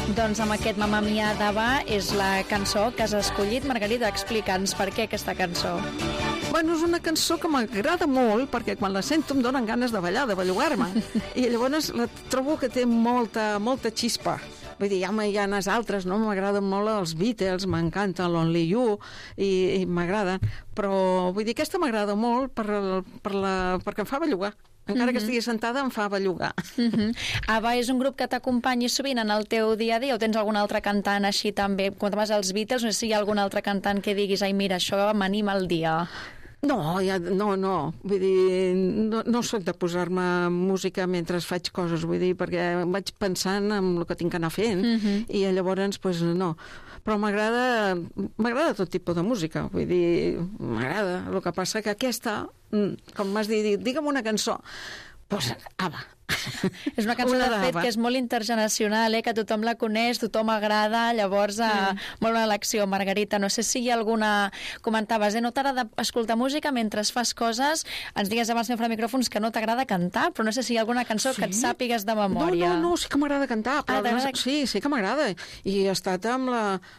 Doncs amb aquest Mamma Mia d'Ava és la cançó que has escollit. Margarita, explica'ns per què aquesta cançó. Bueno, és una cançó que m'agrada molt perquè quan la sento em donen ganes de ballar, de bellugar-me. I llavors la trobo que té molta xispa. Vull dir, hi ha les altres, no? M'agraden molt els Beatles, m'encanta l'Only You i m'agraden, però vull dir, aquesta m'agrada molt perquè em fa bellugar. Encara que estigui sentada em fa bellugar. Ava és un grup que t'acompanyi sovint en el teu dia a dia o tens algun altre cantant així també? Quan vas als Beatles, no sé si hi ha algun altre cantant que diguis ai, mira, això m'anima el dia. No. Vull dir, no soc de posar-me música mentre faig coses, vull dir, perquè vaig pensant en el que tinc que anar fent i llavors, doncs, no. Però m'agrada tot tipus de música, vull dir, m'agrada. El que passa que aquesta, com m'has dit, digue'm una cançó, doncs Ava. És una cançó, de fet, que és molt intergeneracional, que tothom la coneix, tothom agrada, llavors molt bona elecció. Margarita, no sé si hi ha alguna... Comentaves, no t'agrada escoltar música mentre fas coses, ens digues abans fora micròfons que no t'agrada cantar, però no sé si hi ha alguna cançó que et sàpigues de memòria. No, sí que m'agrada cantar, però sí que m'agrada. I he estat amb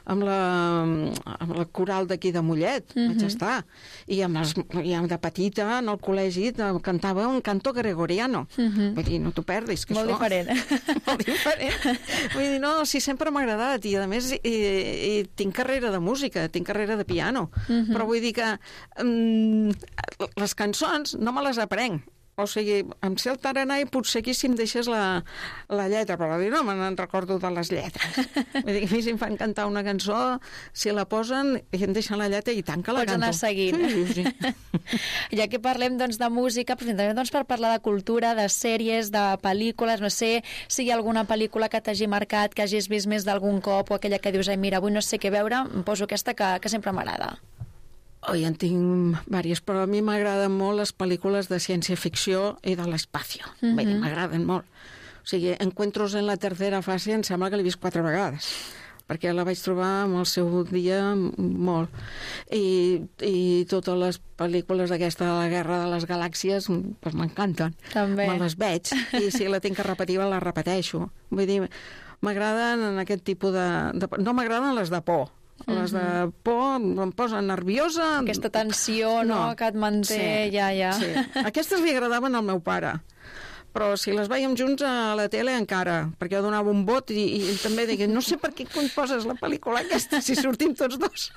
la coral d'aquí de Mollet, vaig estar. I de petita, en el col·legi, cantava un canto gregoriano. Vull dir, no t'ho perdis, que molt això... diferent. Molt diferent. Vull dir, no, sí, sempre m'ha agradat, i a més tinc carrera de música, tinc carrera de piano, però vull dir que les cançons no me les aprenc. O sigui, em sé el tarannà i potser aquí si em deixes la lletra, però no me'n recordo de les lletres. Vull dir que a mi si em fan cantar una cançó, si la posen i em deixen la lletra i tant que la canto. Pots anar seguint. Sí. Ja que parlem doncs, de música, però també doncs, per parlar de cultura, de sèries, de pel·lícules, no sé si hi ha alguna pel·lícula que t'hagi marcat, que hagis vist més d'algun cop, o aquella que dius, ai, mira, avui no sé què veure, em poso aquesta que sempre m'agrada. En tinc diverses, però a mi m'agraden molt les pel·lícules de ciència-ficció i de l'espacio. M'agraden molt. O sigui, Encuentros en la tercera fase em sembla que l'he vist 4 vegades, perquè la vaig trobar en el seu dia molt. I totes les pel·lícules d'aquesta de la Guerra de les Galàxies pues, m'encanten. També. Me les veig, i si la tinc que repetir, la repeteixo. Vull dir, m'agraden en aquest tipus de... No m'agraden les de por. Les de por em posen nerviosa. Aquesta tensió, no? Que et manté, ja. Sí. Aquestes li agradaven al meu pare, però si les veiem junts a la tele encara, perquè jo donava un vot i ell també deia, no sé per què poses la pel·lícula aquesta si sortim tots dos.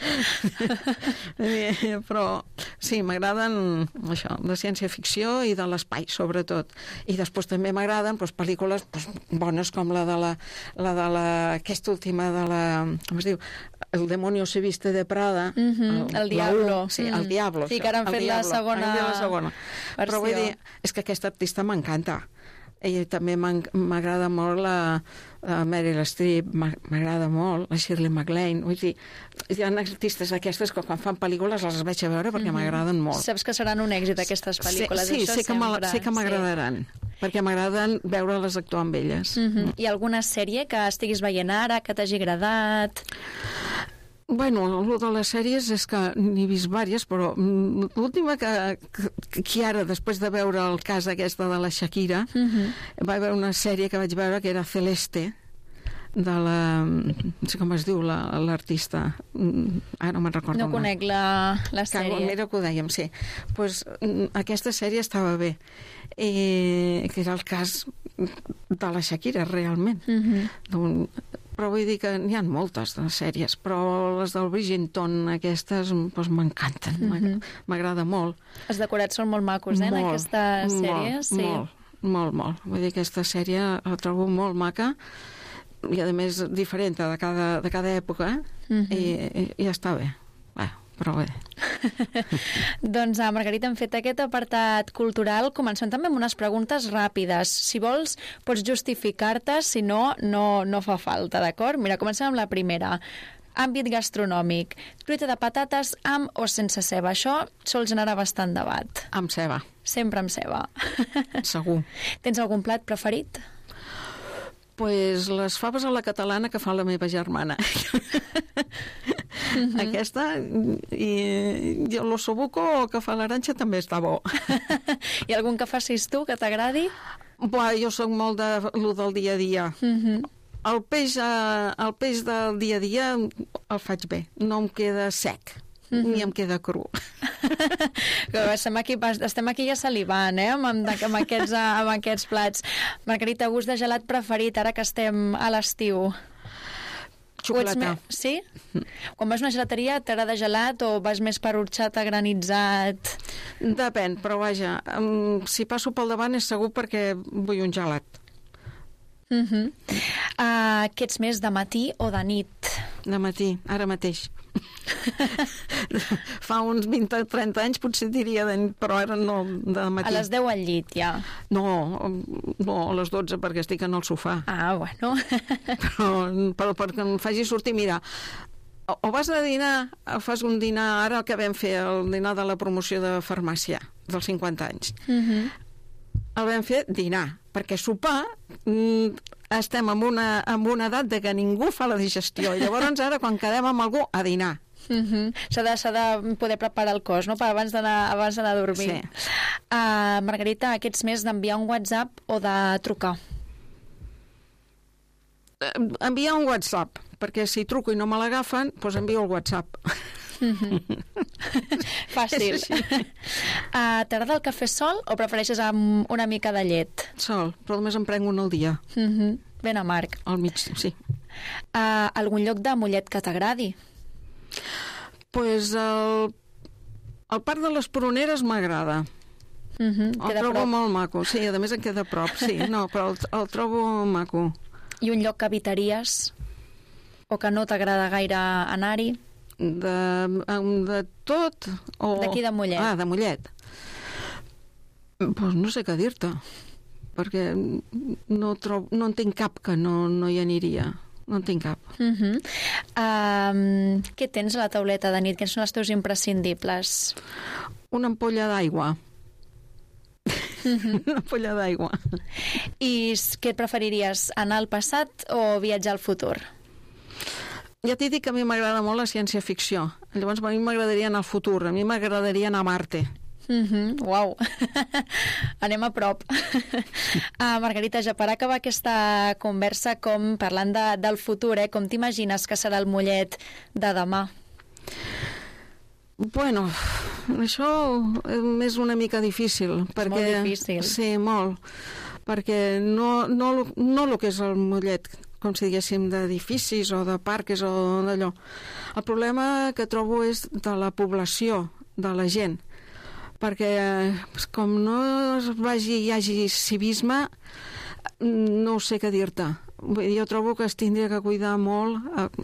Però sí, m'agraden això, de ciència-ficció i de l'espai, sobretot. I després també m'agraden pel·lícules bones com la de aquesta última de la... com es diu? El demonio se viste de Prada. El Diablo. Sí, el Diablo. Sí, que ara han fet la segona versió. Però vull dir, és que aquesta artista m'encanta. I també m'agrada molt la Meryl Streep, m'agrada molt la Shirley MacLaine. Vull dir, hi ha artistes aquestes que quan fan pel·lícules les veig a veure perquè m'agraden molt. Saps que seran un èxit aquestes pel·lícules. Sí, sé que m'agradaran, perquè m'agraden veure-les actuar amb elles. Hi ha alguna sèrie que estiguis veient ara, que t'hagi agradat? Bueno, el de les sèries és que n'he vist diverses, però l'última que ara, després de veure el cas aquesta de la Shakira, va haver una sèrie que vaig veure que era Celeste, de la... no sé com es diu l'artista, ara no me'n recordo. No conec la sèrie. Mira que ho dèiem, sí. Pues, aquesta sèrie estava bé, que era el cas de la Shakira, realment. Però vull dir que n'hi ha moltes de sèries, però les del Bridgerton aquestes doncs, m'encanten, m'agrada molt. Els decorats són molt macos, en aquesta sèrie? Molt. Vull dir que aquesta sèrie la trobo molt maca i a més diferent de cada època, i està bé. Però bé. Doncs, Margarita, hem fet aquest apartat cultural. Comencem també amb unes preguntes ràpides. Si vols, pots justificar-te, si no, no fa falta, d'acord? Mira, comencem amb la primera. Àmbit gastronòmic. Truita de patates amb o sense ceba. Això sol generar bastant debat. Amb ceba. Sempre amb ceba. Segur. Tens algun plat preferit? Pues les faves a la catalana que fa la meva germana. Aquesta i l'ossobuco que fa l'Arantxa també està bo. Hi ha algun que facis tu que t'agradi? Jo soc molt de lo del dia a dia. el peix del dia a dia el faig bé, no em queda sec. Ni em queda cru. Estem aquí ja salivant, amb aquests plats. Margarita, gust de gelat preferit, ara que estem a l'estiu? Xocolata. Sí? Quan vas a una gelateria, t'agrada gelat o vas més per horxata, granitzat? Depèn, però vaja, si passo pel davant és segur perquè vull un gelat. Què ets més, de matí o de nit? De matí, ara mateix. Fa uns 20 o 30 anys potser diria de nit, però ara no, de matí. A les 10 al llit, ja? No, a les 12 perquè estic en el sofà. Ah, bueno. Però perquè em faci sortir, mira, o vas a dinar, o fas un dinar, ara el que vam fer, el dinar de la promoció de farmàcia, dels 50 anys. El vam fer dinar, perquè sopar estem en una edat de que ningú fa la digestió. Llavors ara, quan quedem amb algú, a dinar. S'ha de poder preparar el cos, no?, per abans d'anar a dormir. Sí. Margarita, què ets més, d'enviar un WhatsApp o de trucar? Enviar un WhatsApp, perquè si truco i no me l'agafen, doncs envio el WhatsApp. Fàcil. T'agrada el cafè sol o prefereixes amb una mica de llet? Sol, però només em prenc un al dia. Ben amarg. Al mig, sí. Algun lloc de Mollet que t'agradi? Pues el Parc de les Pruneres m'agrada. El trobo molt maco. Sí, a més em queda a prop. Sí, no, però el trobo maco. I un lloc que evitaries? O que no t'agrada gaire anar-hi? De tot? D'aquí de Mollet. De Mollet. Pues no sé què dir-te, perquè no en tinc cap que no hi aniria. No en tinc cap. Què tens a la tauleta de nit? Quins són els teus imprescindibles? Una ampolla d'aigua. Una ampolla d'aigua. I què et preferiries, anar al passat o viatjar al futur? Ja t'he dit que a mi m'agrada molt la ciència-ficció. Llavors a mi m'agradaria anar al futur. A mi m'agradaria anar a Marte. Uau. Anem a prop. Margarita, ja per acabar aquesta conversa, parlant del futur, com t'imagines que serà el Mollet de demà? Bueno, això és una mica difícil. Perquè, molt difícil. Sí, molt. Perquè no el que és el Mollet, com si diguéssim, d'edificis o de parques o d'allò. El problema que trobo és de la població, de la gent, perquè com no hi hagi civisme, no sé què dir-te. Jo trobo que es tindria que cuidar molt